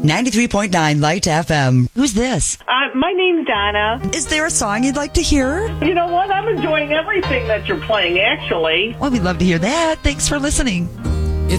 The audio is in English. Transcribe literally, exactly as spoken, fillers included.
ninety-three point nine Light F M. Who's this? Uh, my name's Donna. Is there a song you'd like to hear? You know what? I'm enjoying everything that you're playing, actually. Well, we'd love to hear that. Thanks for listening.